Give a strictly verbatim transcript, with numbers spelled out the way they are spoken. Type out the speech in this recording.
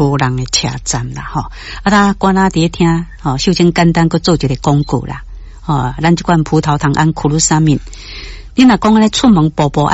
无人的车站啦吼。啊，大家观啊伫听吼，首先简单个做一个广告啦。哦，咱这款葡萄糖胺苦鲁沙敏，你若讲安尼出门步步